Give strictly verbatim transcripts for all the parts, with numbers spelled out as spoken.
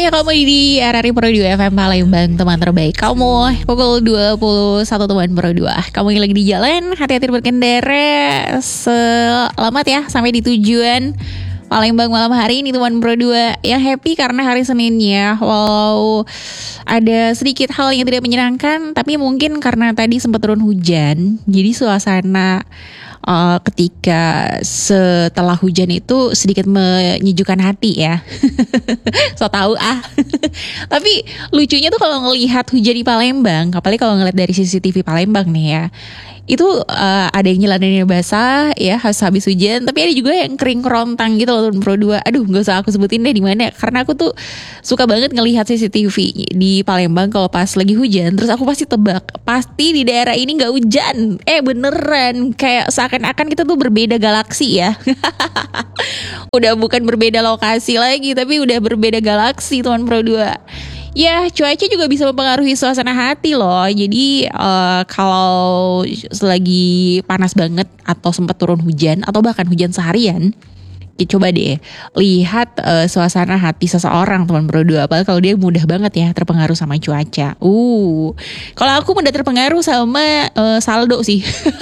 ya kamu di R R I Pro dua F M Palembang, teman terbaik kamu. Pukul dua puluh satu teman Pro dua. Kamu yang lagi di jalan, hati-hati berkendara. Selamat ya sampai di tujuan Palembang malam hari ini teman Pro dua. Yang happy karena hari Seninnya. Walau ada sedikit hal yang tidak menyenangkan, tapi mungkin karena tadi sempat turun hujan, jadi suasana Uh, ketika setelah hujan itu sedikit menyejukkan hati ya. So tahu ah. Tapi lucunya tuh kalau ngelihat hujan di Palembang, apalagi kalau ngelihat dari C C T V Palembang nih ya, itu uh, ada yang nyelananya basah ya habis hujan, tapi ada juga yang kering kerontang gitu loh Pro dua. Aduh, nggak usah aku sebutin deh di mana, karena aku tuh suka banget ngelihat C C T V di Palembang kalau pas lagi hujan. Terus aku pasti tebak, pasti di daerah ini nggak hujan. Eh beneran, kayak seakan-akan kita tuh berbeda galaksi ya. Udah bukan berbeda lokasi lagi, tapi udah berbeda galaksi teman Pro dua. Ya, cuaca juga bisa mempengaruhi suasana hati loh. Jadi uh, kalau lagi panas banget atau sempat turun hujan atau bahkan hujan seharian, ya coba deh lihat uh, suasana hati seseorang teman Pro dua. Apalagi kalau dia mudah banget ya terpengaruh sama cuaca. Uh, kalau aku mudah terpengaruh sama uh, saldo sih.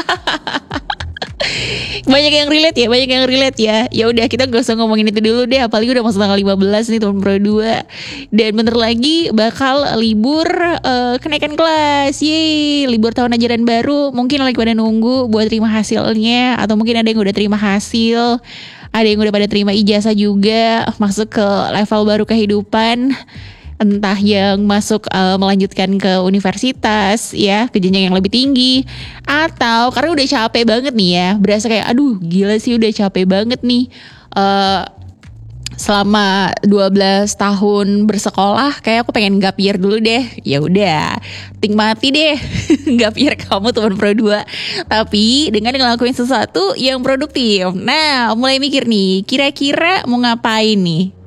Banyak yang relate ya, banyak yang relate ya. Ya udah, kita gak usah ngomongin itu dulu deh, apalagi udah masuk tanggal lima belas nih teman Pro dua. Dan bentar lagi bakal libur uh, kenaikan kelas. Yeay, libur tahun ajaran baru. Mungkin lagi pada nunggu buat terima hasilnya, atau mungkin ada yang udah terima hasil, ada yang udah pada terima ijazah juga, masuk ke level baru kehidupan. Entah yang masuk uh, melanjutkan ke universitas ya, ke jenjang yang lebih tinggi, atau karena udah capek banget nih ya, berasa kayak aduh gila sih udah capek banget nih uh, selama dua belas tahun bersekolah, kayak aku pengen gap year dulu deh. Ya udah, nikmati deh gap year kamu teman Pro dua, tapi dengan ngelakuin sesuatu yang produktif. Nah, mulai mikir nih, kira-kira mau ngapain nih